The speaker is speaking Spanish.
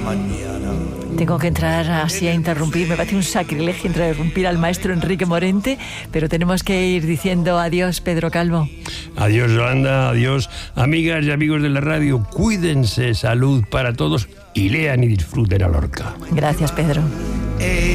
mañana. Tengo que entrar así a interrumpir, me parece un sacrilegio interrumpir al maestro Enrique Morente, pero tenemos que ir diciendo adiós, Pedro Calvo. Adiós, Yolanda, adiós, amigas y amigos de la radio, cuídense, salud para todos y lean y disfruten a Lorca. Gracias, Pedro.